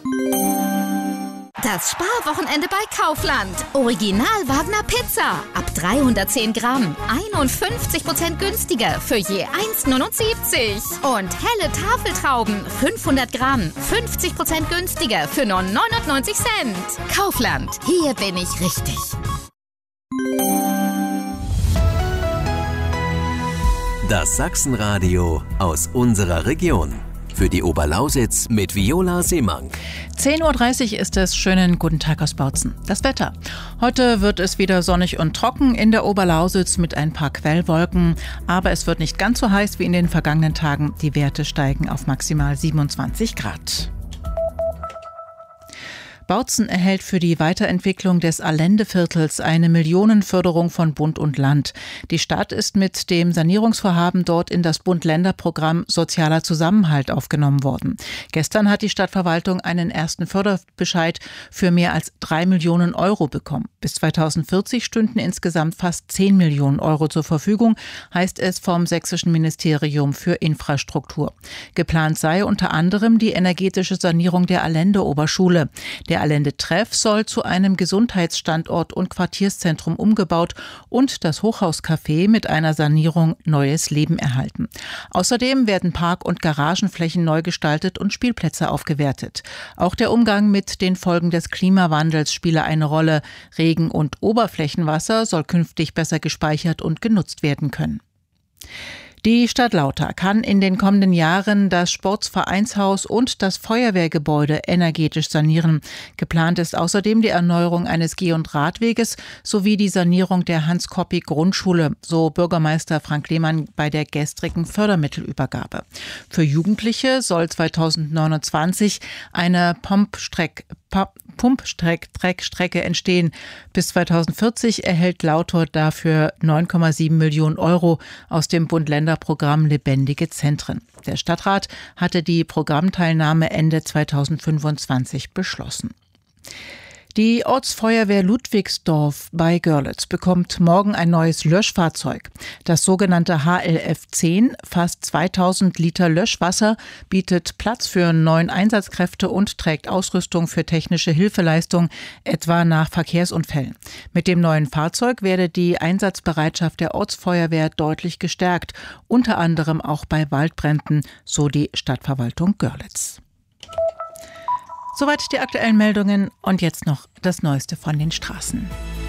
Das Sparwochenende bei Kaufland. Original Wagner Pizza. Ab 310 Gramm. 51% günstiger für je 1,79. Und helle Tafeltrauben. 500 Gramm. 50% günstiger für nur 99 Cent. Kaufland. Hier bin ich richtig. Das Sachsenradio aus unserer Region. Für die Oberlausitz mit Viola Seemank. 10.30 Uhr ist es. Schönen guten Tag aus Bautzen. Das Wetter. Heute wird es wieder sonnig und trocken in der Oberlausitz mit ein paar Quellwolken. Aber es wird nicht ganz so heiß wie in den vergangenen Tagen. Die Werte steigen auf maximal 27 Grad. Bautzen erhält für die Weiterentwicklung des Allendeviertels eine Millionenförderung von Bund und Land. Die Stadt ist mit dem Sanierungsvorhaben dort in das Bund-Länder-Programm Sozialer Zusammenhalt aufgenommen worden. Gestern hat die Stadtverwaltung einen ersten Förderbescheid für mehr als 3 Millionen Euro bekommen. Bis 2040 stünden insgesamt fast 10 Millionen Euro zur Verfügung, heißt es vom Sächsischen Ministerium für Infrastruktur. Geplant sei unter anderem die energetische Sanierung der Allende-Oberschule. Der Allende-Treff soll zu einem Gesundheitsstandort und Quartierszentrum umgebaut und das Hochhauscafé mit einer Sanierung neues Leben erhalten. Außerdem werden Park- und Garagenflächen neu gestaltet und Spielplätze aufgewertet. Auch der Umgang mit den Folgen des Klimawandels spiele eine Rolle. Regen- und Oberflächenwasser soll künftig besser gespeichert und genutzt werden können. Die Stadt Lauter kann in den kommenden Jahren das Sportvereinshaus und das Feuerwehrgebäude energetisch sanieren. Geplant ist außerdem die Erneuerung eines Geh- und Radweges sowie die Sanierung der Hans-Koppig-Grundschule, so Bürgermeister Frank Lehmann bei der gestrigen Fördermittelübergabe. Für Jugendliche soll 2029 eine Pumpstrecke entstehen. Bis 2040 erhält Lauter dafür 9,7 Millionen Euro aus dem Bund-Länder-Programm Lebendige Zentren. Der Stadtrat hatte die Programmteilnahme Ende 2025 beschlossen. Die Ortsfeuerwehr Ludwigsdorf bei Görlitz bekommt morgen ein neues Löschfahrzeug. Das sogenannte HLF 10, fast 2000 Liter Löschwasser, bietet Platz für 9 Einsatzkräfte und trägt Ausrüstung für technische Hilfeleistung, etwa nach Verkehrsunfällen. Mit dem neuen Fahrzeug werde die Einsatzbereitschaft der Ortsfeuerwehr deutlich gestärkt, unter anderem auch bei Waldbränden, so die Stadtverwaltung Görlitz. Soweit die aktuellen Meldungen und jetzt noch das Neueste von den Straßen.